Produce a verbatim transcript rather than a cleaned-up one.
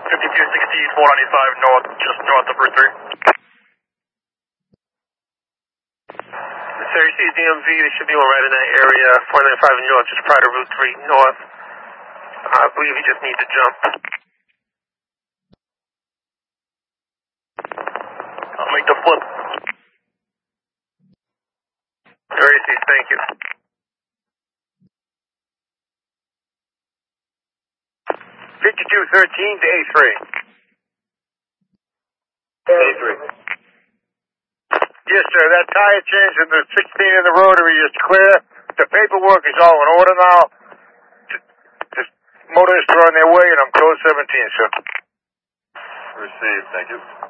fifty-two sixty, four ninety-five north, just north of Route three. Sir, you see D M V, there should be one right in that area, four ninety-five north, just prior to Route three north. I believe you just need to jump. I'll make the flip. Very safe, thank you. fifty-two thirteen to A three. A three. Yes, sir, that tire change in the sixteen in the rotary is clear. The paperwork is all in order now. The motorists are on their way, and I'm close seventeen, sir. Received, thank you.